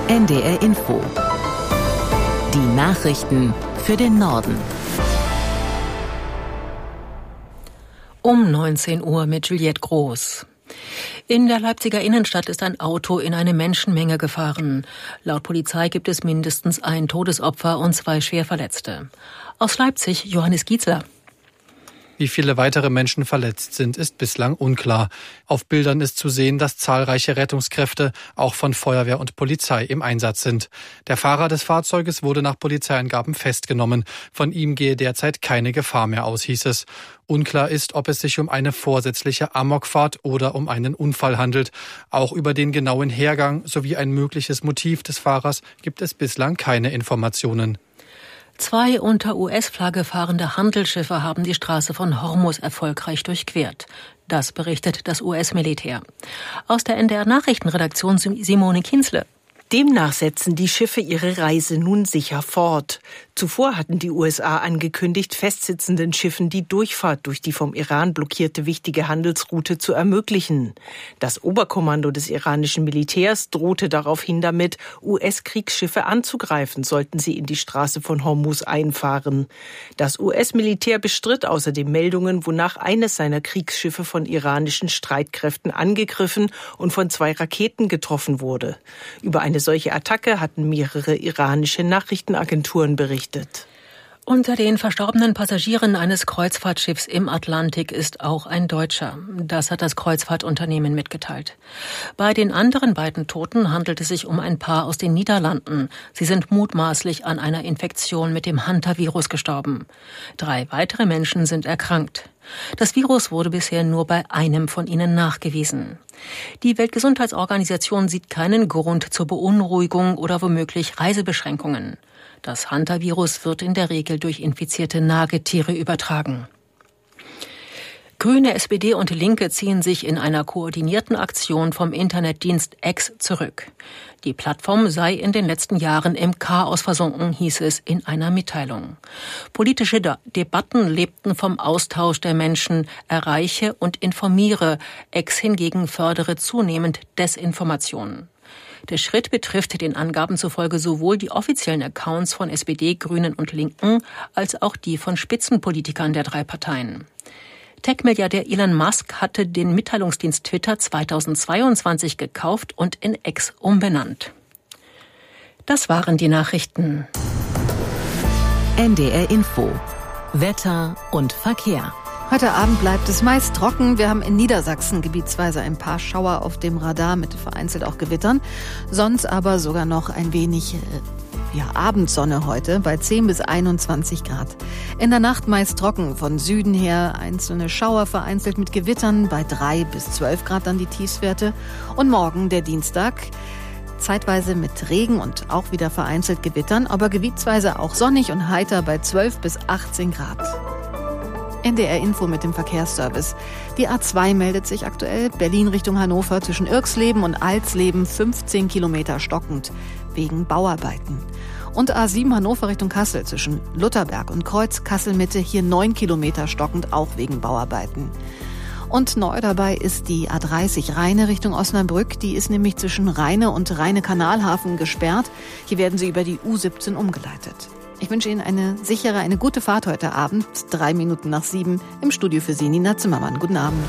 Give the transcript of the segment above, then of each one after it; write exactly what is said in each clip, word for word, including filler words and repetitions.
N D R Info. Die Nachrichten für den Norden. Um neunzehn Uhr mit Juliette Groß. In der Leipziger Innenstadt ist ein Auto in eine Menschenmenge gefahren. Laut Polizei gibt es mindestens ein Todesopfer und zwei Schwerverletzte. Aus Leipzig Johannes Gietzler. Wie viele weitere Menschen verletzt sind, ist bislang unklar. Auf Bildern ist zu sehen, dass zahlreiche Rettungskräfte, auch von Feuerwehr und Polizei, im Einsatz sind. Der Fahrer des Fahrzeuges wurde nach Polizeiangaben festgenommen. Von ihm gehe derzeit keine Gefahr mehr aus, hieß es. Unklar ist, ob es sich um eine vorsätzliche Amokfahrt oder um einen Unfall handelt. Auch über den genauen Hergang sowie ein mögliches Motiv des Fahrers gibt es bislang keine Informationen. Zwei unter U S-Flagge fahrende Handelsschiffe haben die Straße von Hormuz erfolgreich durchquert. Das berichtet das U S-Militär. Aus der N D R-Nachrichtenredaktion Simone Kienzle. Demnach setzen die Schiffe ihre Reise nun sicher fort. Zuvor hatten die U S A angekündigt, festsitzenden Schiffen die Durchfahrt durch die vom Iran blockierte wichtige Handelsroute zu ermöglichen. Das Oberkommando des iranischen Militärs drohte daraufhin damit, U S-Kriegsschiffe anzugreifen, sollten sie in die Straße von Hormuz einfahren. Das U S-Militär bestritt außerdem Meldungen, wonach eines seiner Kriegsschiffe von iranischen Streitkräften angegriffen und von zwei Raketen getroffen wurde. Über eine solche Attacke hatten mehrere iranische Nachrichtenagenturen berichtet. Unter den verstorbenen Passagieren eines Kreuzfahrtschiffs im Atlantik ist auch ein Deutscher. Das hat das Kreuzfahrtunternehmen mitgeteilt. Bei den anderen beiden Toten handelt es sich um ein Paar aus den Niederlanden. Sie sind mutmaßlich an einer Infektion mit dem Hantavirus gestorben. Drei weitere Menschen sind erkrankt. Das Virus wurde bisher nur bei einem von ihnen nachgewiesen. Die Weltgesundheitsorganisation sieht keinen Grund zur Beunruhigung oder womöglich Reisebeschränkungen. Das Hantavirus wird in der Regel durch infizierte Nagetiere übertragen. Grüne, S P D und Linke ziehen sich in einer koordinierten Aktion vom Internetdienst X zurück. Die Plattform sei in den letzten Jahren im Chaos versunken, hieß es in einer Mitteilung. Politische De- Debatten lebten vom Austausch der Menschen, erreiche und informiere. X hingegen fördere zunehmend Desinformation. Der Schritt betrifft den Angaben zufolge sowohl die offiziellen Accounts von S P D, Grünen und Linken als auch die von Spitzenpolitikern der drei Parteien. Tech-Milliardär Elon Musk hatte den Mitteilungsdienst Twitter zweitausendzweiundzwanzig gekauft und in X umbenannt. Das waren die Nachrichten. N D R Info. Wetter und Verkehr. Heute Abend bleibt es meist trocken. Wir haben in Niedersachsen gebietsweise ein paar Schauer auf dem Radar mit vereinzelt auch Gewittern. Sonst aber sogar noch ein wenig äh, ja, Abendsonne heute bei zehn bis einundzwanzig Grad. In der Nacht meist trocken, von Süden her einzelne Schauer vereinzelt mit Gewittern bei drei bis zwölf Grad dann die Tiefstwerte. Und morgen, der Dienstag, zeitweise mit Regen und auch wieder vereinzelt Gewittern, aber gebietsweise auch sonnig und heiter bei zwölf bis achtzehn Grad. N D R Info mit dem Verkehrsservice. Die A zwei meldet sich aktuell Berlin Richtung Hannover zwischen Irxleben und Alsleben fünfzehn Kilometer stockend wegen Bauarbeiten. Und A sieben Hannover Richtung Kassel zwischen Lutherberg und Kreuz Kassel-Mitte hier neun Kilometer stockend auch wegen Bauarbeiten. Und neu dabei ist die A dreißig Rheine Richtung Osnabrück. Die ist nämlich zwischen Rheine und Rheine-Kanalhafen gesperrt. Hier werden sie über die U siebzehn umgeleitet. Ich wünsche Ihnen eine sichere, eine gute Fahrt heute Abend. Drei Minuten nach sieben im Studio für Sie, Nina Zimmermann. Guten Abend.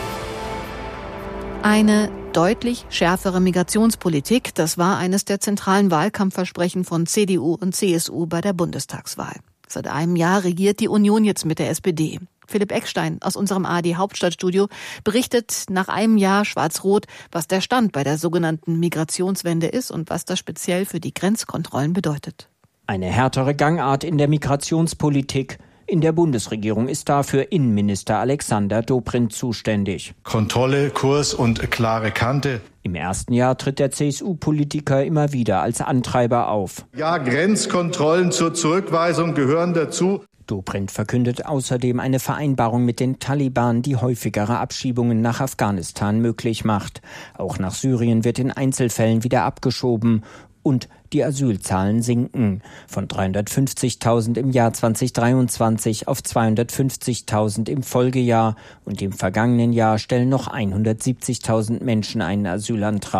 Eine deutlich schärfere Migrationspolitik, das war eines der zentralen Wahlkampfversprechen von C D U und C S U bei der Bundestagswahl. Seit einem Jahr regiert die Union jetzt mit der S P D. Philipp Eckstein aus unserem A R D-Hauptstadtstudio berichtet nach einem Jahr Schwarz-Rot, was der Stand bei der sogenannten Migrationswende ist und was das speziell für die Grenzkontrollen bedeutet. Eine härtere Gangart in der Migrationspolitik. In der Bundesregierung ist dafür Innenminister Alexander Dobrindt zuständig. Kontrolle, Kurs und klare Kante. Im ersten Jahr tritt der C S U-Politiker immer wieder als Antreiber auf. Ja, Grenzkontrollen zur Zurückweisung gehören dazu. Dobrindt verkündet außerdem eine Vereinbarung mit den Taliban, die häufigere Abschiebungen nach Afghanistan möglich macht. Auch nach Syrien wird in Einzelfällen wieder abgeschoben. Und die Asylzahlen sinken. Von dreihundertfünfzigtausend im Jahr zweitausenddreiundzwanzig auf zweihundertfünfzigtausend im Folgejahr. Und im vergangenen Jahr stellen noch hundertsiebzigtausend Menschen einen Asylantrag.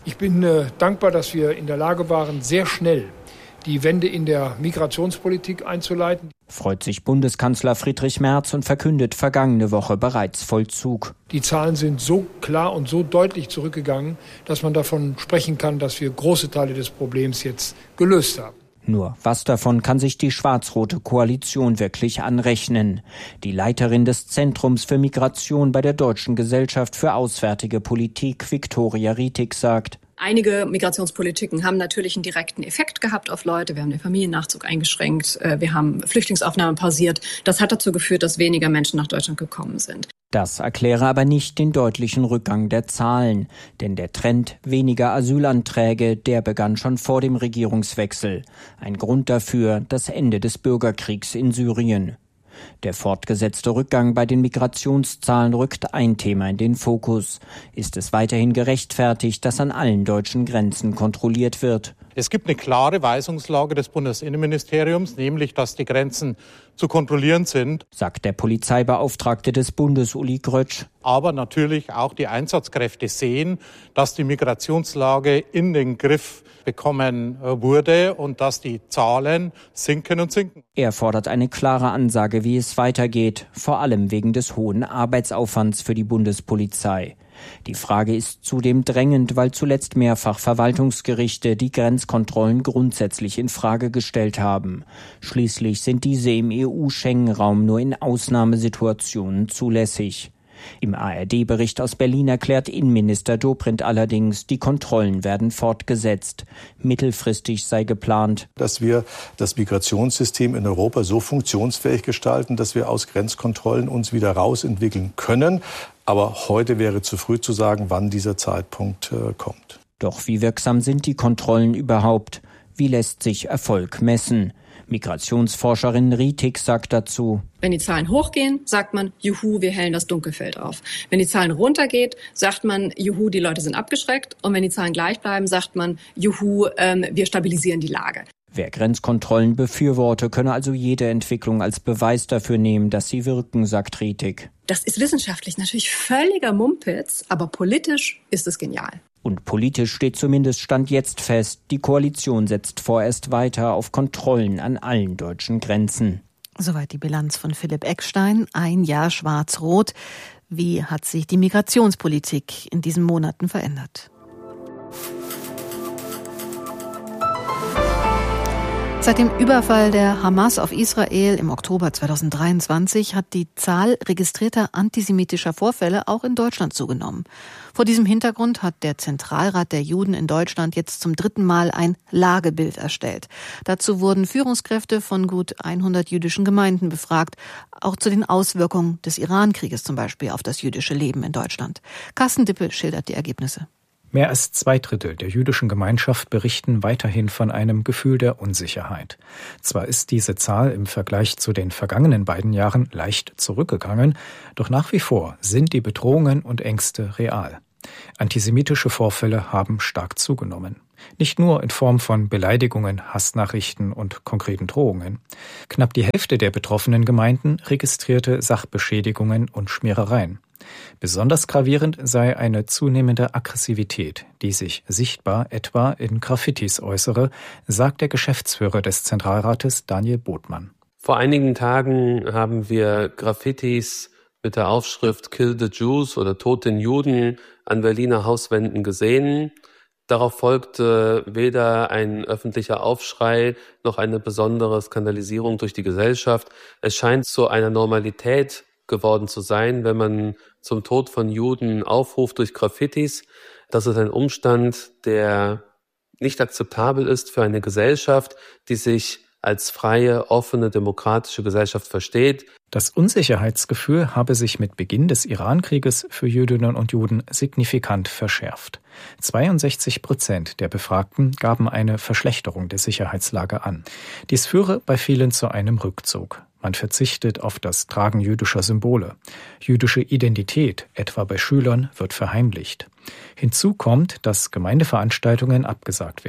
Ich bin äh, dankbar, dass wir in der Lage waren, sehr schnell die Wende in der Migrationspolitik einzuleiten. Freut sich Bundeskanzler Friedrich Merz und verkündet vergangene Woche bereits Vollzug. Die Zahlen sind so klar und so deutlich zurückgegangen, dass man davon sprechen kann, dass wir große Teile des Problems jetzt gelöst haben. Nur was davon kann sich die schwarz-rote Koalition wirklich anrechnen? Die Leiterin des Zentrums für Migration bei der Deutschen Gesellschaft für Auswärtige Politik, Viktoria Rietig, sagt: Einige Migrationspolitiken haben natürlich einen direkten Effekt gehabt auf Leute. Wir haben den Familiennachzug eingeschränkt, wir haben Flüchtlingsaufnahmen pausiert. Das hat dazu geführt, dass weniger Menschen nach Deutschland gekommen sind. Das erkläre aber nicht den deutlichen Rückgang der Zahlen. Denn der Trend weniger Asylanträge, der begann schon vor dem Regierungswechsel. Ein Grund dafür das Ende des Bürgerkriegs in Syrien. Der fortgesetzte Rückgang bei den Migrationszahlen rückt ein Thema in den Fokus. Ist es weiterhin gerechtfertigt, dass an allen deutschen Grenzen kontrolliert wird? Es gibt eine klare Weisungslage des Bundesinnenministeriums, nämlich, dass die Grenzen zu kontrollieren sind, sagt der Polizeibeauftragte des Bundes, Uli Grötsch. Aber natürlich auch die Einsatzkräfte sehen, dass die Migrationslage in den Griff bekommen wurde und dass die Zahlen sinken und sinken. Er fordert eine klare Ansage, wie es weitergeht, vor allem wegen des hohen Arbeitsaufwands für die Bundespolizei. Die Frage ist zudem drängend, weil zuletzt mehrfach Verwaltungsgerichte die Grenzkontrollen grundsätzlich in Frage gestellt haben. Schließlich sind diese im E U-Schengen-Raum nur in Ausnahmesituationen zulässig. Im A R D-Bericht aus Berlin erklärt Innenminister Dobrindt allerdings, die Kontrollen werden fortgesetzt. Mittelfristig sei geplant, dass wir das Migrationssystem in Europa so funktionsfähig gestalten, dass wir aus Grenzkontrollen uns wieder rausentwickeln können. Aber heute wäre zu früh zu sagen, wann dieser Zeitpunkt äh, kommt. Doch wie wirksam sind die Kontrollen überhaupt? Wie lässt sich Erfolg messen? Migrationsforscherin Rietig sagt dazu: Wenn die Zahlen hochgehen, sagt man, juhu, wir hellen das Dunkelfeld auf. Wenn die Zahlen runtergehen, sagt man, juhu, die Leute sind abgeschreckt. Und wenn die Zahlen gleich bleiben, sagt man, juhu, ähm, wir stabilisieren die Lage. Wer Grenzkontrollen befürworte, könne also jede Entwicklung als Beweis dafür nehmen, dass sie wirken, sagt Rietig. Das ist wissenschaftlich natürlich völliger Mumpitz, aber politisch ist es genial. Und politisch steht zumindest Stand jetzt fest, die Koalition setzt vorerst weiter auf Kontrollen an allen deutschen Grenzen. Soweit die Bilanz von Philipp Eckstein. Ein Jahr schwarz-rot. Wie hat sich die Migrationspolitik in diesen Monaten verändert? Seit dem Überfall der Hamas auf Israel im Oktober zweitausenddreiundzwanzig hat die Zahl registrierter antisemitischer Vorfälle auch in Deutschland zugenommen. Vor diesem Hintergrund hat der Zentralrat der Juden in Deutschland jetzt zum dritten Mal ein Lagebild erstellt. Dazu wurden Führungskräfte von gut hundert jüdischen Gemeinden befragt, auch zu den Auswirkungen des Iran-Krieges zum Beispiel auf das jüdische Leben in Deutschland. Carsten Dippel schildert die Ergebnisse. Mehr als zwei Drittel der jüdischen Gemeinschaft berichten weiterhin von einem Gefühl der Unsicherheit. Zwar ist diese Zahl im Vergleich zu den vergangenen beiden Jahren leicht zurückgegangen, doch nach wie vor sind die Bedrohungen und Ängste real. Antisemitische Vorfälle haben stark zugenommen. Nicht nur in Form von Beleidigungen, Hassnachrichten und konkreten Drohungen. Knapp die Hälfte der betroffenen Gemeinden registrierte Sachbeschädigungen und Schmierereien. Besonders gravierend sei eine zunehmende Aggressivität, die sich sichtbar etwa in Graffitis äußere, sagt der Geschäftsführer des Zentralrates Daniel Botmann. Vor einigen Tagen haben wir Graffitis mit der Aufschrift Kill the Jews oder Tod den Juden an Berliner Hauswänden gesehen. Darauf folgte weder ein öffentlicher Aufschrei noch eine besondere Skandalisierung durch die Gesellschaft. Es scheint zu einer Normalität geworden zu sein, wenn man zum Tod von Juden aufruft durch Graffitis. Das ist ein Umstand, der nicht akzeptabel ist für eine Gesellschaft, die sich als freie, offene, demokratische Gesellschaft versteht. Das Unsicherheitsgefühl habe sich mit Beginn des Iran-Krieges für Jüdinnen und Juden signifikant verschärft. zweiundsechzig Prozent der Befragten gaben eine Verschlechterung der Sicherheitslage an. Dies führe bei vielen zu einem Rückzug. Man verzichtet auf das Tragen jüdischer Symbole. Jüdische Identität, etwa bei Schülern, wird verheimlicht. Hinzu kommt, dass Gemeindeveranstaltungen abgesagt werden.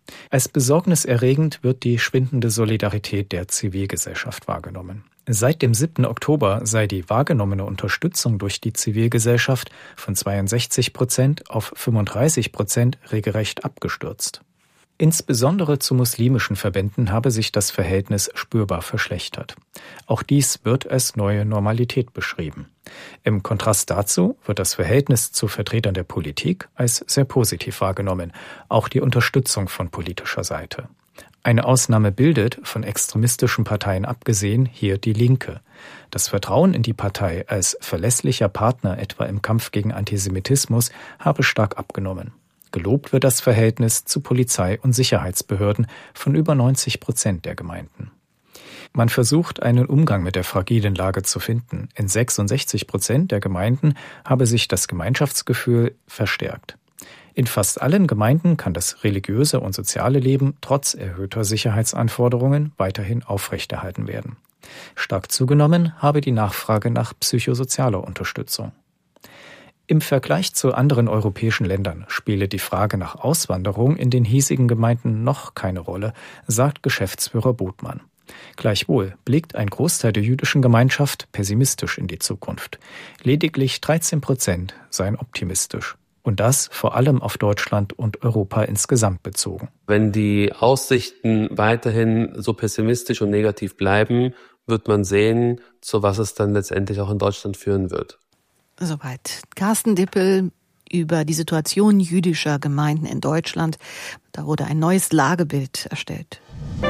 Als besorgniserregend wird die schwindende Solidarität der Zivilgesellschaft wahrgenommen. Seit dem siebten Oktober sei die wahrgenommene Unterstützung durch die Zivilgesellschaft von zweiundsechzig Prozent auf fünfunddreißig Prozent regelrecht abgestürzt. Insbesondere zu muslimischen Verbänden habe sich das Verhältnis spürbar verschlechtert. Auch dies wird als neue Normalität beschrieben. Im Kontrast dazu wird das Verhältnis zu Vertretern der Politik als sehr positiv wahrgenommen, auch die Unterstützung von politischer Seite. Eine Ausnahme bildet, von extremistischen Parteien abgesehen, hier die Linke. Das Vertrauen in die Partei als verlässlicher Partner etwa im Kampf gegen Antisemitismus habe stark abgenommen. Gelobt wird das Verhältnis zu Polizei und Sicherheitsbehörden von über neunzig Prozent der Gemeinden. Man versucht, einen Umgang mit der fragilen Lage zu finden. In sechsundsechzig Prozent der Gemeinden habe sich das Gemeinschaftsgefühl verstärkt. In fast allen Gemeinden kann das religiöse und soziale Leben trotz erhöhter Sicherheitsanforderungen weiterhin aufrechterhalten werden. Stark zugenommen habe die Nachfrage nach psychosozialer Unterstützung. Im Vergleich zu anderen europäischen Ländern spiele die Frage nach Auswanderung in den hiesigen Gemeinden noch keine Rolle, sagt Geschäftsführer Botmann. Gleichwohl blickt ein Großteil der jüdischen Gemeinschaft pessimistisch in die Zukunft. Lediglich dreizehn Prozent seien optimistisch. Und das vor allem auf Deutschland und Europa insgesamt bezogen. Wenn die Aussichten weiterhin so pessimistisch und negativ bleiben, wird man sehen, zu was es dann letztendlich auch in Deutschland führen wird. Soweit Carsten Dippel über die Situation jüdischer Gemeinden in Deutschland. Da wurde ein neues Lagebild erstellt.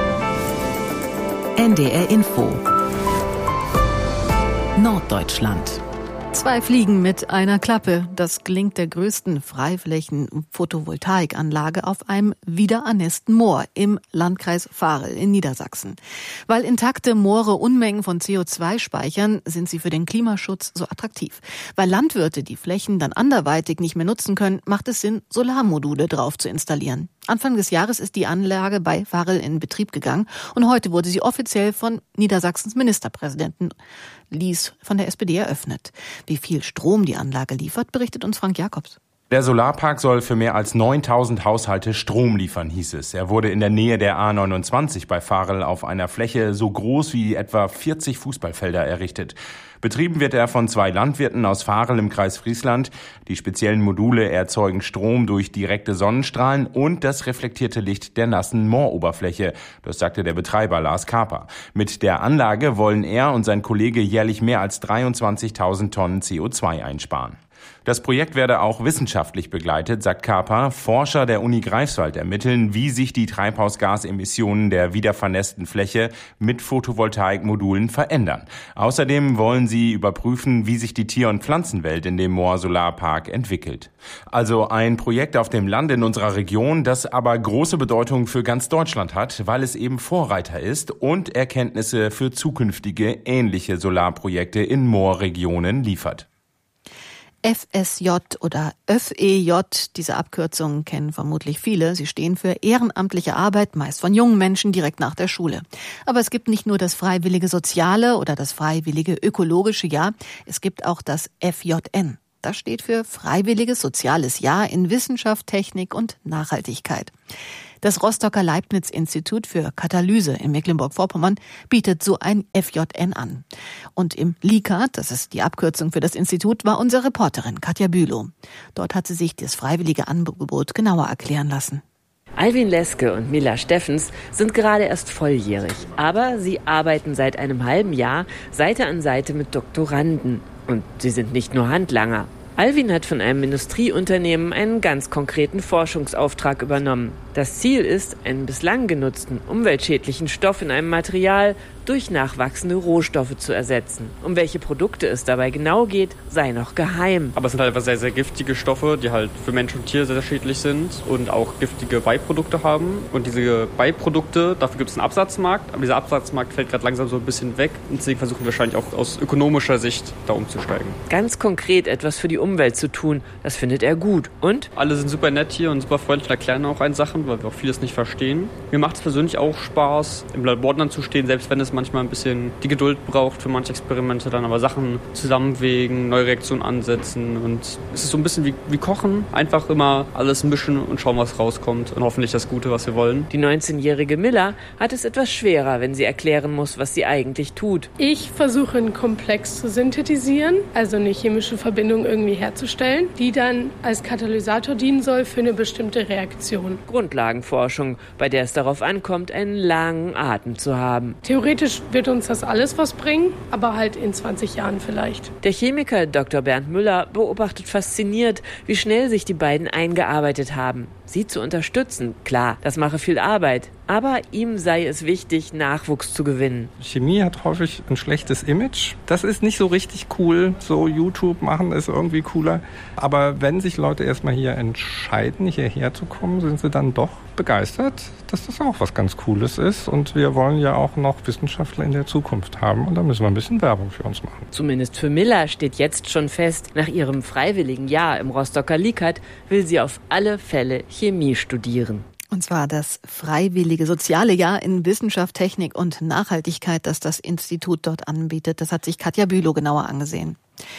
N D R Info Norddeutschland. Zwei Fliegen mit einer Klappe. Das gelingt der größten Freiflächen-Photovoltaikanlage auf einem wiederernässten Moor im Landkreis Varel in Niedersachsen. Weil intakte Moore Unmengen von C O zwei speichern, sind sie für den Klimaschutz so attraktiv. Weil Landwirte die Flächen dann anderweitig nicht mehr nutzen können, macht es Sinn, Solarmodule drauf zu installieren. Anfang des Jahres ist die Anlage bei Varel in Betrieb gegangen und heute wurde sie offiziell von Niedersachsens Ministerpräsidenten Lies von der S P D eröffnet. Wie viel Strom die Anlage liefert, berichtet uns Frank Jakobs. Der Solarpark soll für mehr als neuntausend Haushalte Strom liefern, hieß es. Er wurde in der Nähe der A neunundzwanzig bei Varel auf einer Fläche so groß wie etwa vierzig Fußballfelder errichtet. Betrieben wird er von zwei Landwirten aus Varel im Kreis Friesland. Die speziellen Module erzeugen Strom durch direkte Sonnenstrahlen und das reflektierte Licht der nassen Mooroberfläche. Das sagte der Betreiber Lars Kaper. Mit der Anlage wollen er und sein Kollege jährlich mehr als dreiundzwanzigtausend Tonnen C O zwei einsparen. Das Projekt werde auch wissenschaftlich begleitet, sagt Kaper. Forscher der Uni Greifswald ermitteln, wie sich die Treibhausgasemissionen der wiedervernässten Fläche mit Photovoltaikmodulen verändern. Außerdem wollen sie überprüfen, wie sich die Tier- und Pflanzenwelt in dem Moor-Solarpark entwickelt. Also ein Projekt auf dem Land in unserer Region, das aber große Bedeutung für ganz Deutschland hat, weil es eben Vorreiter ist und Erkenntnisse für zukünftige ähnliche Solarprojekte in Moorregionen liefert. F S J oder F E J, diese Abkürzungen kennen vermutlich viele. Sie stehen für ehrenamtliche Arbeit, meist von jungen Menschen direkt nach der Schule. Aber es gibt nicht nur das freiwillige Soziale oder das freiwillige ökologische Jahr, es gibt auch das F J N. Das steht für Freiwilliges Soziales Jahr in Wissenschaft, Technik und Nachhaltigkeit. Das Rostocker Leibniz-Institut für Katalyse in Mecklenburg-Vorpommern bietet so ein F J N an. Und im LICAT, das ist die Abkürzung für das Institut, war unsere Reporterin Katja Bülow. Dort hat sie sich das freiwillige Angebot genauer erklären lassen. Alvin Leske und Mila Steffens sind gerade erst volljährig, aber sie arbeiten seit einem halben Jahr Seite an Seite mit Doktoranden. Und sie sind nicht nur Handlanger. Alvin hat von einem Industrieunternehmen einen ganz konkreten Forschungsauftrag übernommen. Das Ziel ist, einen bislang genutzten, umweltschädlichen Stoff in einem Material durch nachwachsende Rohstoffe zu ersetzen. Um welche Produkte es dabei genau geht, sei noch geheim. Aber es sind halt einfach sehr, sehr giftige Stoffe, die halt für Mensch und Tier sehr, sehr schädlich sind und auch giftige Beiprodukte haben. Und diese Beiprodukte, dafür gibt es einen Absatzmarkt, aber dieser Absatzmarkt fällt gerade langsam so ein bisschen weg. Und deswegen versuchen wir wahrscheinlich auch aus ökonomischer Sicht da umzusteigen. Ganz konkret etwas für die Umwelt Umwelt zu tun. Das findet er gut. Und? Alle sind super nett hier und super freundlich und erklären auch einen Sachen, weil wir auch vieles nicht verstehen. Mir macht es persönlich auch Spaß, im Labor dann zu stehen, selbst wenn es manchmal ein bisschen die Geduld braucht für manche Experimente, dann aber Sachen zusammenwägen, neue Reaktionen ansetzen. Und es ist so ein bisschen wie, wie Kochen. Einfach immer alles mischen und schauen, was rauskommt. Und hoffentlich das Gute, was wir wollen. Die neunzehnjährige Miller hat es etwas schwerer, wenn sie erklären muss, was sie eigentlich tut. Ich versuche einen Komplex zu synthetisieren, also eine chemische Verbindung irgendwie herzustellen, die dann als Katalysator dienen soll für eine bestimmte Reaktion. Grundlagenforschung, bei der es darauf ankommt, einen langen Atem zu haben. Theoretisch wird uns das alles was bringen, aber halt in zwanzig Jahren vielleicht. Der Chemiker Doktor Bernd Müller beobachtet fasziniert, wie schnell sich die beiden eingearbeitet haben. Sie zu unterstützen, klar, das mache viel Arbeit. Aber ihm sei es wichtig, Nachwuchs zu gewinnen. Chemie hat häufig ein schlechtes Image. Das ist nicht so richtig cool. So YouTube machen ist irgendwie cooler. Aber wenn sich Leute erstmal hier entscheiden, hierher zu kommen, sind sie dann doch begeistert, dass das auch was ganz Cooles ist. Und wir wollen ja auch noch Wissenschaftler in der Zukunft haben. Und da müssen wir ein bisschen Werbung für uns machen. Zumindest für Miller steht jetzt schon fest, nach ihrem freiwilligen Jahr im Rostocker Likert will sie auf alle Fälle Chemie studieren. Und zwar das freiwillige soziale Jahr in Wissenschaft, Technik und Nachhaltigkeit, das das Institut dort anbietet. Das hat sich Katja Bülow genauer angesehen.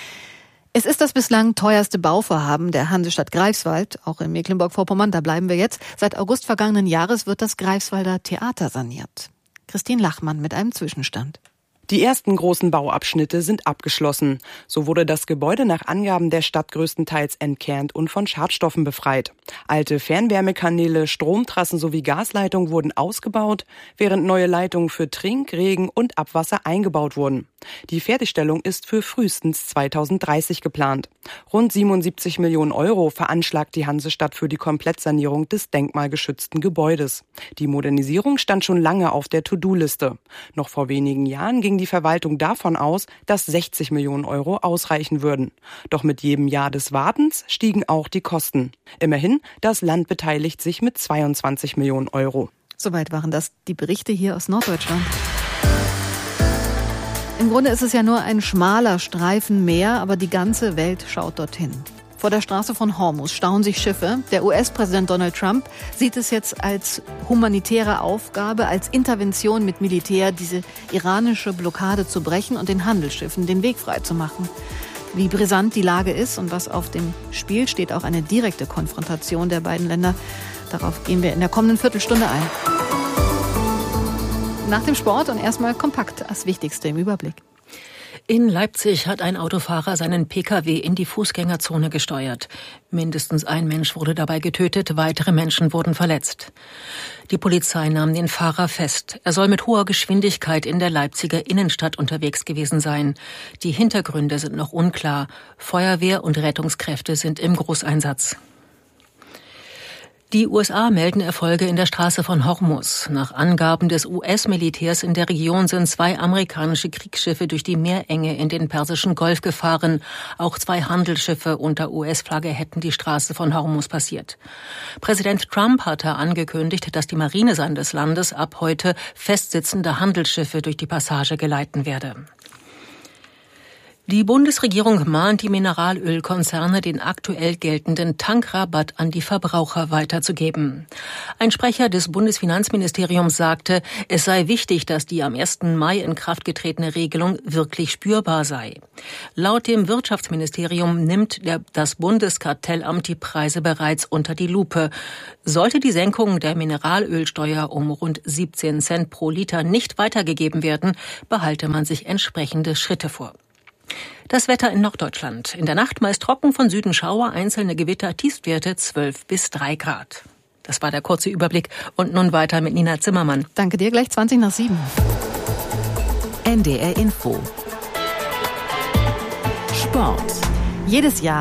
Es ist das bislang teuerste Bauvorhaben der Hansestadt Greifswald, auch in Mecklenburg-Vorpommern, da bleiben wir jetzt. Seit August vergangenen Jahres wird das Greifswalder Theater saniert. Christine Lachmann mit einem Zwischenstand. Die ersten großen Bauabschnitte sind abgeschlossen. So wurde das Gebäude nach Angaben der Stadt größtenteils entkernt und von Schadstoffen befreit. Alte Fernwärmekanäle, Stromtrassen sowie Gasleitungen wurden ausgebaut, während neue Leitungen für Trink-, Regen- und Abwasser eingebaut wurden. Die Fertigstellung ist für frühestens zweitausenddreißig geplant. Rund siebenundsiebzig Millionen Euro veranschlagt die Hansestadt für die Komplettsanierung des denkmalgeschützten Gebäudes. Die Modernisierung stand schon lange auf der To-Do-Liste. Noch vor wenigen Jahren ging die Verwaltung davon aus, dass sechzig Millionen Euro ausreichen würden. Doch mit jedem Jahr des Wartens stiegen auch die Kosten. Immerhin, das Land beteiligt sich mit zweiundzwanzig Millionen Euro. Soweit waren das die Berichte hier aus Norddeutschland. Im Grunde ist es ja nur ein schmaler Streifen Meer, aber die ganze Welt schaut dorthin. Vor der Straße von Hormuz stauen sich Schiffe. Der U S-Präsident Donald Trump sieht es jetzt als humanitäre Aufgabe, als Intervention mit Militär, diese iranische Blockade zu brechen und den Handelsschiffen den Weg frei zu machen. Wie brisant die Lage ist und was auf dem Spiel steht, auch eine direkte Konfrontation der beiden Länder. Darauf gehen wir in der kommenden Viertelstunde ein. Nach dem Sport und erstmal kompakt das Wichtigste im Überblick. In Leipzig hat ein Autofahrer seinen Pkw in die Fußgängerzone gesteuert. Mindestens ein Mensch wurde dabei getötet, weitere Menschen wurden verletzt. Die Polizei nahm den Fahrer fest. Er soll mit hoher Geschwindigkeit in der Leipziger Innenstadt unterwegs gewesen sein. Die Hintergründe sind noch unklar. Feuerwehr und Rettungskräfte sind im Großeinsatz. Die U S A melden Erfolge in der Straße von Hormuz. Nach Angaben des U S-Militärs in der Region sind zwei amerikanische Kriegsschiffe durch die Meerenge in den Persischen Golf gefahren. Auch zwei Handelsschiffe unter U S-Flagge hätten die Straße von Hormuz passiert. Präsident Trump hatte angekündigt, dass die Marine seines Landes ab heute festsitzende Handelsschiffe durch die Passage geleiten werde. Die Bundesregierung mahnt die Mineralölkonzerne, den aktuell geltenden Tankrabatt an die Verbraucher weiterzugeben. Ein Sprecher des Bundesfinanzministeriums sagte, es sei wichtig, dass die am ersten Mai in Kraft getretene Regelung wirklich spürbar sei. Laut dem Wirtschaftsministerium nimmt der, das Bundeskartellamt die Preise bereits unter die Lupe. Sollte die Senkung der Mineralölsteuer um rund siebzehn Cent pro Liter nicht weitergegeben werden, behalte man sich entsprechende Schritte vor. Das Wetter in Norddeutschland. In der Nacht meist trocken, von Süden Schauer, einzelne Gewitter, Tiefstwerte zwölf bis drei Grad. Das war der kurze Überblick. Und nun weiter mit Nina Zimmermann. Danke dir, gleich zwanzig nach sieben. N D R Info. Sport. Jedes Jahr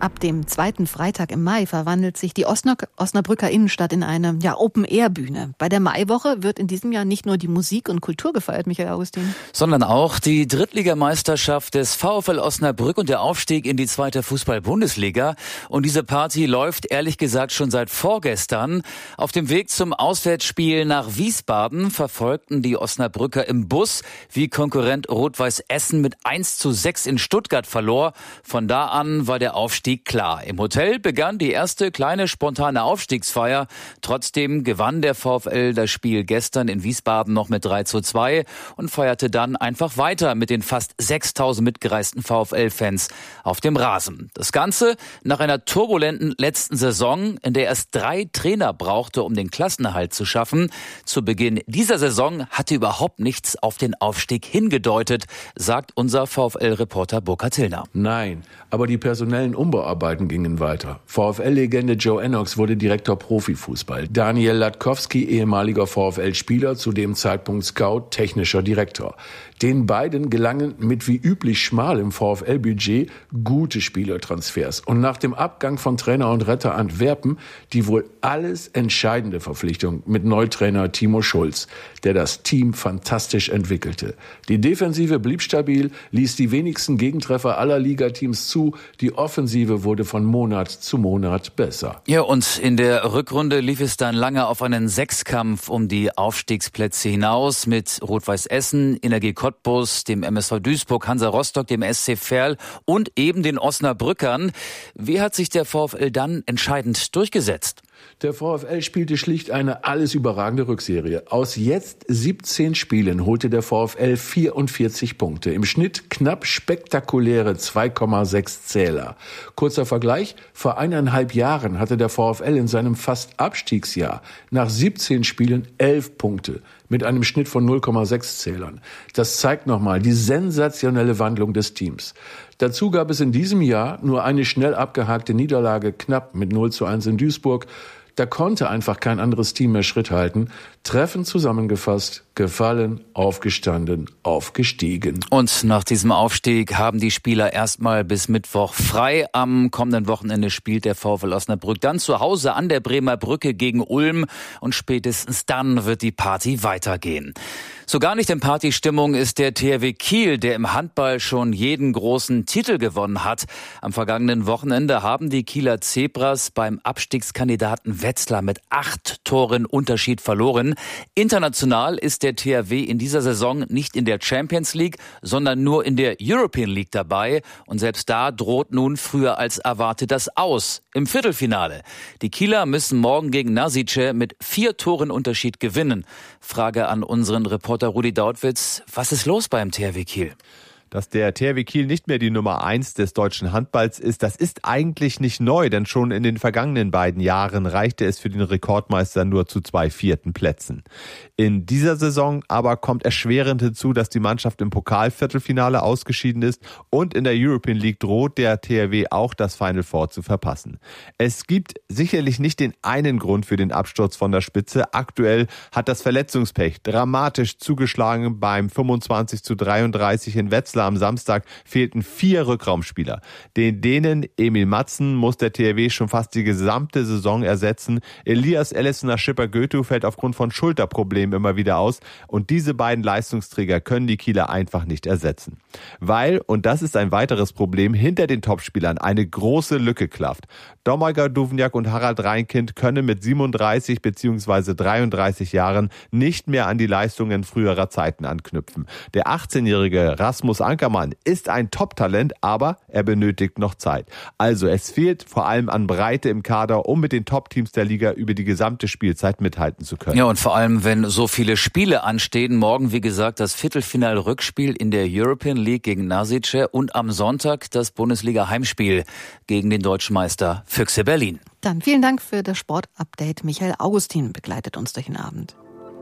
Ab dem zweiten Freitag im Mai verwandelt sich die Osnabrücker Innenstadt in eine ja, Open-Air-Bühne. Bei der Maiwoche wird in diesem Jahr nicht nur die Musik und Kultur gefeiert, Michael Augustin, sondern auch die Drittligameisterschaft des VfL Osnabrück und der Aufstieg in die zweite Fußball-Bundesliga. Und diese Party läuft ehrlich gesagt schon seit vorgestern. Auf dem Weg zum Auswärtsspiel nach Wiesbaden verfolgten die Osnabrücker im Bus, wie Konkurrent Rot-Weiß Essen mit eins zu sechs in Stuttgart verlor. Von da an war der Aufstieg klar. Im Hotel begann die erste kleine spontane Aufstiegsfeier. Trotzdem gewann der VfL das Spiel gestern in Wiesbaden noch mit drei zu zwei und feierte dann einfach weiter mit den fast sechstausend mitgereisten VfL-Fans auf dem Rasen. Das Ganze nach einer turbulenten letzten Saison, in der es drei Trainer brauchte, um den Klassenerhalt zu schaffen. Zu Beginn dieser Saison hatte überhaupt nichts auf den Aufstieg hingedeutet, sagt unser VfL-Reporter Burkhard Hillner. Nein, aber die personellen Umbauarbeiten gingen weiter. VfL-Legende Joe Ennox wurde Direktor Profifußball. Daniel Latkowski, ehemaliger VfL-Spieler, zu dem Zeitpunkt Scout, technischer Direktor. Den beiden gelangen mit wie üblich schmalem VfL-Budget gute Spielertransfers. Und nach dem Abgang von Trainer und Retter Antwerpen die wohl alles entscheidende Verpflichtung mit Neutrainer Timo Schulz, der das Team fantastisch entwickelte. Die Defensive blieb stabil, ließ die wenigsten Gegentreffer aller Ligateams zu. Die Offensive wurde von Monat zu Monat besser. Ja, und in der Rückrunde lief es dann lange auf einen Sechskampf um die Aufstiegsplätze hinaus mit Rot-Weiß Essen, Energie Cottbus, dem M S V Duisburg, Hansa Rostock, dem S C Verl und eben den Osnabrückern. Wie hat sich der VfL dann entscheidend durchgesetzt? Der VfL spielte schlicht eine alles überragende Rückserie. Aus jetzt siebzehn Spielen holte der VfL vierundvierzig Punkte. Im Schnitt knapp spektakuläre zwei Komma sechs Zähler. Kurzer Vergleich, vor eineinhalb Jahren hatte der VfL in seinem fast Abstiegsjahr nach siebzehn Spielen elf Punkte mit einem Schnitt von null Komma sechs Zählern. Das zeigt nochmal die sensationelle Wandlung des Teams. Dazu gab es in diesem Jahr nur eine schnell abgehakte Niederlage, knapp mit null zu eins in Duisburg. Da konnte einfach kein anderes Team mehr Schritt halten. Treffend zusammengefasst, gefallen, aufgestanden, aufgestiegen. Und nach diesem Aufstieg haben die Spieler erstmal bis Mittwoch frei. Am kommenden Wochenende spielt der VfL Osnabrück dann zu Hause an der Bremer Brücke gegen Ulm. Und spätestens dann wird die Party weitergehen. So gar nicht in Partystimmung ist der T H W Kiel, der im Handball schon jeden großen Titel gewonnen hat. Am vergangenen Wochenende haben die Kieler Zebras beim Abstiegskandidaten Wetzlar mit acht Toren Unterschied verloren. International ist der T H W in dieser Saison nicht in der Champions League, sondern nur in der European League dabei. Und selbst da droht nun früher als erwartet das Aus im Viertelfinale. Die Kieler müssen morgen gegen Nasice mit vier Toren Unterschied gewinnen. Frage an unseren Reporter Rudi Dautwitz, was ist los beim T H W Kiel? Dass der T H W Kiel nicht mehr die Nummer eins des deutschen Handballs ist, das ist eigentlich nicht neu, denn schon in den vergangenen beiden Jahren reichte es für den Rekordmeister nur zu zwei vierten Plätzen. In dieser Saison aber kommt erschwerend hinzu, dass die Mannschaft im Pokalviertelfinale ausgeschieden ist und in der European League droht der T H W auch das Final Four zu verpassen. Es gibt sicherlich nicht den einen Grund für den Absturz von der Spitze. Aktuell hat das Verletzungspech dramatisch zugeschlagen. Beim fünfundzwanzig zu dreiunddreißig in Wetzlar am Samstag fehlten vier Rückraumspieler. Den Dänen Emil Matzen muss der T H W schon fast die gesamte Saison ersetzen. Elias Ellison Schipper-Götu fällt aufgrund von Schulterproblemen immer wieder aus. Und diese beiden Leistungsträger können die Kieler einfach nicht ersetzen. Weil, und das ist ein weiteres Problem, hinter den Topspielern eine große Lücke klafft. Domagoj Duvnjak und Harald Reinkind können mit siebenunddreißig bzw. dreiunddreißig Jahren nicht mehr an die Leistungen früherer Zeiten anknüpfen. Der achtzehnjährige Rasmus Ankermann ist ein Top-Talent, aber er benötigt noch Zeit. Also es fehlt vor allem an Breite im Kader, um mit den Top-Teams der Liga über die gesamte Spielzeit mithalten zu können. Ja, und vor allem, wenn so viele Spiele anstehen, morgen wie gesagt das Viertelfinal-Rückspiel in der European League gegen Nasice und am Sonntag das Bundesliga-Heimspiel gegen den deutschen Meister Füchse Berlin. Dann vielen Dank für das Sportupdate. Michael Augustin begleitet uns durch den Abend.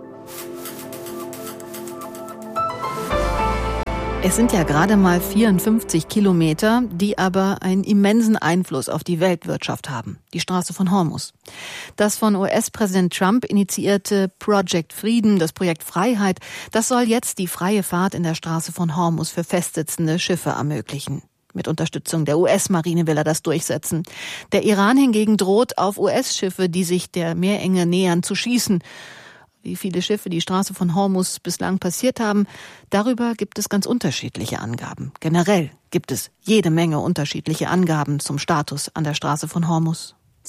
Es sind ja gerade mal vierundfünfzig Kilometer, die aber einen immensen Einfluss auf die Weltwirtschaft haben. Die Straße von Hormuz. Das von U S-Präsident Trump initiierte Project Freedom, das Projekt Freiheit, das soll jetzt die freie Fahrt in der Straße von Hormuz für festsitzende Schiffe ermöglichen. Mit Unterstützung der U S-Marine will er das durchsetzen. Der Iran hingegen droht, auf U S-Schiffe, die sich der Meerenge nähern, zu schießen. Wie viele Schiffe die Straße von Hormuz bislang passiert haben, darüber gibt es ganz unterschiedliche Angaben. Generell gibt es jede Menge unterschiedliche Angaben zum Status an der Straße von Hormuz. Die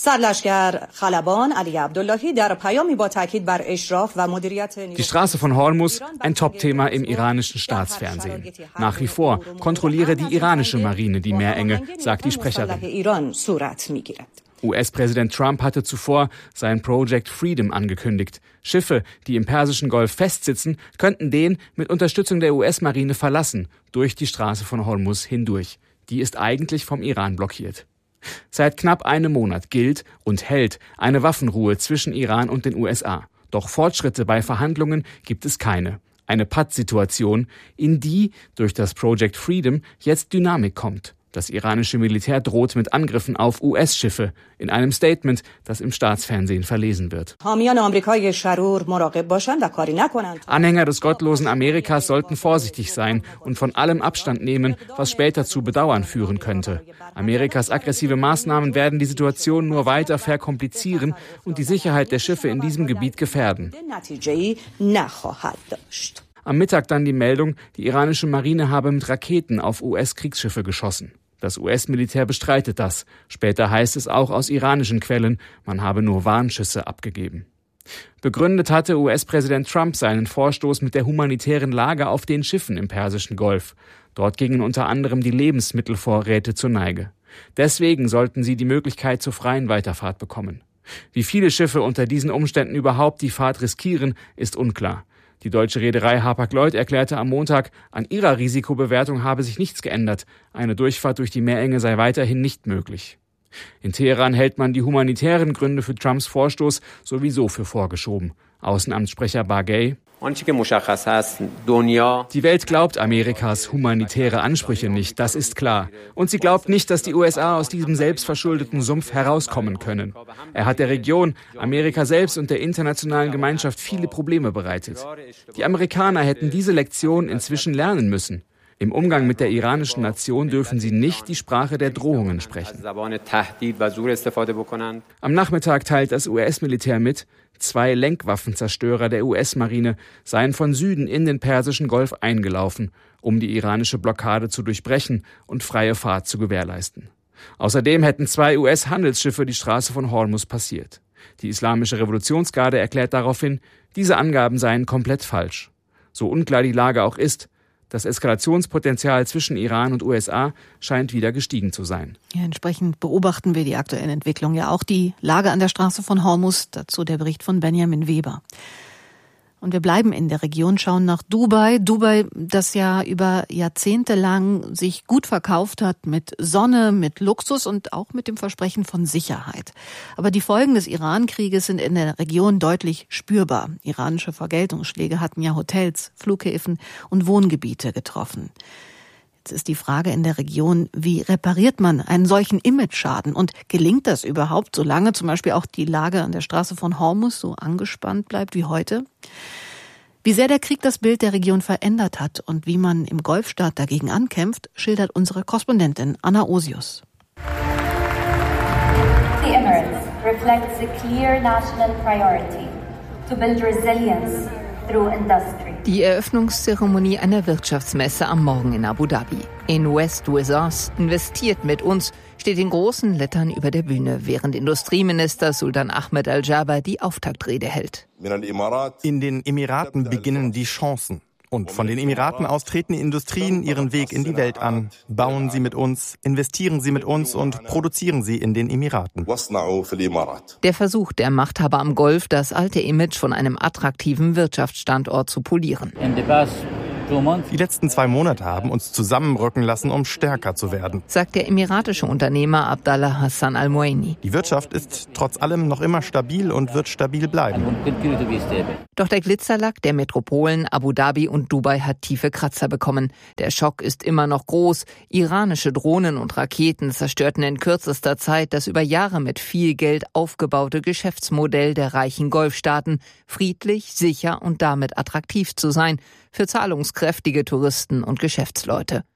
Straße von Hormuz, ein Top-Thema im iranischen Staatsfernsehen. Nach wie vor kontrolliere die iranische Marine die Meerenge, sagt die Sprecherin. U S-Präsident Trump hatte zuvor sein Project Freedom angekündigt. Schiffe, die im Persischen Golf festsitzen, könnten den mit Unterstützung der U S-Marine verlassen, durch die Straße von Hormuz hindurch. Die ist eigentlich vom Iran blockiert. Seit knapp einem Monat gilt und hält eine Waffenruhe zwischen Iran und den U S A. Doch Fortschritte bei Verhandlungen gibt es keine. Eine Pattsituation, in die durch das Project Freedom jetzt Dynamik kommt. Das iranische Militär droht mit Angriffen auf U S-Schiffe in einem Statement, das im Staatsfernsehen verlesen wird. Anhänger des gottlosen Amerikas sollten vorsichtig sein und von allem Abstand nehmen, was später zu Bedauern führen könnte. Amerikas aggressive Maßnahmen werden die Situation nur weiter verkomplizieren und die Sicherheit der Schiffe in diesem Gebiet gefährden. Am Mittag dann die Meldung, die iranische Marine habe mit Raketen auf U S-Kriegsschiffe geschossen. Das U S-Militär bestreitet das. Später heißt es auch aus iranischen Quellen, man habe nur Warnschüsse abgegeben. Begründet hatte U S-Präsident Trump seinen Vorstoß mit der humanitären Lage auf den Schiffen im Persischen Golf. Dort gingen unter anderem die Lebensmittelvorräte zur Neige. Deswegen sollten sie die Möglichkeit zur freien Weiterfahrt bekommen. Wie viele Schiffe unter diesen Umständen überhaupt die Fahrt riskieren, ist unklar. Die deutsche Reederei Hapag-Lloyd erklärte am Montag, an ihrer Risikobewertung habe sich nichts geändert. Eine Durchfahrt durch die Meerenge sei weiterhin nicht möglich. In Teheran hält man die humanitären Gründe für Trumps Vorstoß sowieso für vorgeschoben. Außenamtssprecher Bagay: Die Welt glaubt Amerikas humanitäre Ansprüche nicht, das ist klar. Und sie glaubt nicht, dass die U S A aus diesem selbstverschuldeten Sumpf herauskommen können. Er hat der Region, Amerika selbst und der internationalen Gemeinschaft viele Probleme bereitet. Die Amerikaner hätten diese Lektion inzwischen lernen müssen. Im Umgang mit der iranischen Nation dürfen sie nicht die Sprache der Drohungen sprechen. Am Nachmittag teilt das U S-Militär mit, zwei Lenkwaffenzerstörer der U S-Marine seien von Süden in den Persischen Golf eingelaufen, um die iranische Blockade zu durchbrechen und freie Fahrt zu gewährleisten. Außerdem hätten zwei U S-Handelsschiffe die Straße von Hormuz passiert. Die Islamische Revolutionsgarde erklärt daraufhin, diese Angaben seien komplett falsch. So unklar die Lage auch ist, das Eskalationspotenzial zwischen Iran und U S A scheint wieder gestiegen zu sein. Ja, entsprechend beobachten wir die aktuellen Entwicklungen, ja auch die Lage an der Straße von Hormuz. Dazu der Bericht von Benjamin Weber. Und wir bleiben in der Region, schauen nach Dubai. Dubai, das ja über Jahrzehnte lang sich gut verkauft hat mit Sonne, mit Luxus und auch mit dem Versprechen von Sicherheit. Aber die Folgen des Iran-Krieges sind in der Region deutlich spürbar. Iranische Vergeltungsschläge hatten ja Hotels, Flughäfen und Wohngebiete getroffen. Jetzt ist die Frage in der Region, wie repariert man einen solchen Image-Schaden? Und gelingt das überhaupt, solange zum Beispiel auch die Lage an der Straße von Hormuz so angespannt bleibt wie heute? Wie sehr der Krieg das Bild der Region verändert hat und wie man im Golfstaat dagegen ankämpft, schildert unsere Korrespondentin Anna Osius. The Emirates reflects a clear national priority to build resilience through industry. Die Eröffnungszeremonie einer Wirtschaftsmesse am Morgen in Abu Dhabi. In West Wizards investiert mit uns steht in großen Lettern über der Bühne, während Industrieminister Sultan Ahmed Al-Jaber die Auftaktrede hält. In den Emiraten beginnen die Chancen. Und von den Emiraten aus treten die Industrien ihren Weg in die Welt an. Bauen sie mit uns, investieren sie mit uns und produzieren sie in den Emiraten. Der Versuch der Machthaber am Golf, das alte Image von einem attraktiven Wirtschaftsstandort zu polieren. Die letzten zwei Monate haben uns zusammenrücken lassen, um stärker zu werden, sagt der emiratische Unternehmer Abdallah Hassan Al-Moaini. Die Wirtschaft ist trotz allem noch immer stabil und wird stabil bleiben. Doch der Glitzerlack der Metropolen Abu Dhabi und Dubai hat tiefe Kratzer bekommen. Der Schock ist immer noch groß. Iranische Drohnen und Raketen zerstörten in kürzester Zeit das über Jahre mit viel Geld aufgebaute Geschäftsmodell der reichen Golfstaaten, friedlich, sicher und damit attraktiv zu sein für zahlungskräftige Touristen und Geschäftsleute.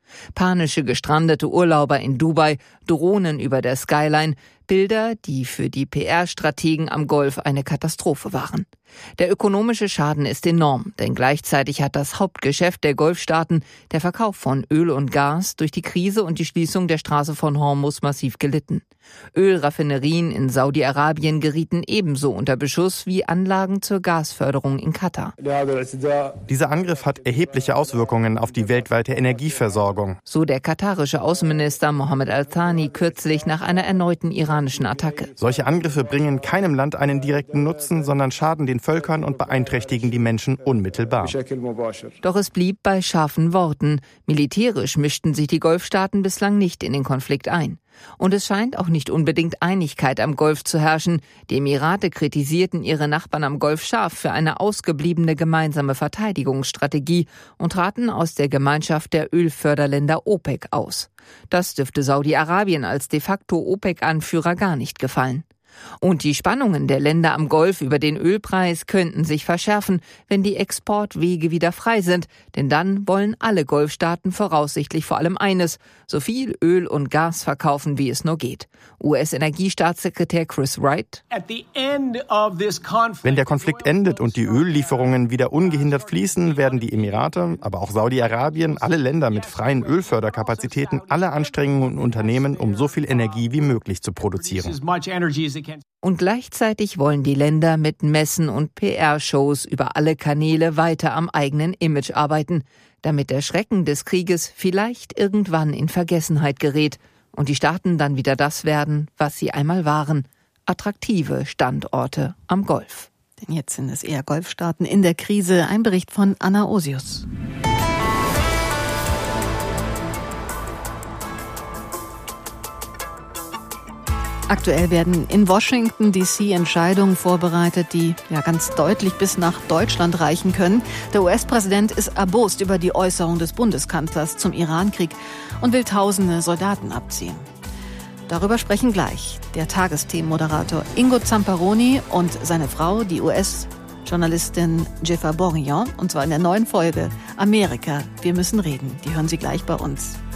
Panische gestrandete Urlauber in Dubai, Drohnen über der Skyline, Bilder, die für die P R-Strategen am Golf eine Katastrophe waren. Der ökonomische Schaden ist enorm, denn gleichzeitig hat das Hauptgeschäft der Golfstaaten, der Verkauf von Öl und Gas, durch die Krise und die Schließung der Straße von Hormuz massiv gelitten. Ölraffinerien in Saudi-Arabien gerieten ebenso unter Beschuss wie Anlagen zur Gasförderung in Katar. Dieser Angriff hat erhebliche Auswirkungen auf die weltweite Energieversorgung. So der katarische Außenminister Mohammed Al-Thani kürzlich nach einer erneuten iranischen Attacke. Solche Angriffe bringen keinem Land einen direkten Nutzen, sondern schaden den Völkern und beeinträchtigen die Menschen unmittelbar. Doch es blieb bei scharfen Worten. Militärisch mischten sich die Golfstaaten bislang nicht in den Konflikt ein. Und es scheint auch nicht unbedingt Einigkeit am Golf zu herrschen. Die Emirate kritisierten ihre Nachbarn am Golf scharf für eine ausgebliebene gemeinsame Verteidigungsstrategie und traten aus der Gemeinschaft der Ölförderländer OPEC aus. Das dürfte Saudi-Arabien als de facto OPEC-Anführer gar nicht gefallen. Und die Spannungen der Länder am Golf über den Ölpreis könnten sich verschärfen, wenn die Exportwege wieder frei sind. Denn dann wollen alle Golfstaaten voraussichtlich vor allem eines: so viel Öl und Gas verkaufen, wie es nur geht. U S-Energiestaatssekretär Chris Wright: Wenn der Konflikt endet und die Öllieferungen wieder ungehindert fließen, werden die Emirate, aber auch Saudi-Arabien, alle Länder mit freien Ölförderkapazitäten, alle Anstrengungen unternehmen, um so viel Energie wie möglich zu produzieren. Und gleichzeitig wollen die Länder mit Messen und P R-Shows über alle Kanäle weiter am eigenen Image arbeiten, damit der Schrecken des Krieges vielleicht irgendwann in Vergessenheit gerät und die Staaten dann wieder das werden, was sie einmal waren: attraktive Standorte am Golf. Denn jetzt sind es eher Golfstaaten in der Krise. Ein Bericht von Anna Osius. Aktuell werden in Washington D C Entscheidungen vorbereitet, die ja ganz deutlich bis nach Deutschland reichen können. Der U S-Präsident ist erbost über die Äußerung des Bundeskanzlers zum Irankrieg und will tausende Soldaten abziehen. Darüber sprechen gleich der Tagesthemenmoderator Ingo Zamparoni und seine Frau, die U S-Journalistin Jiffa Borian, und zwar in der neuen Folge Amerika, wir müssen reden. Die hören Sie gleich bei uns.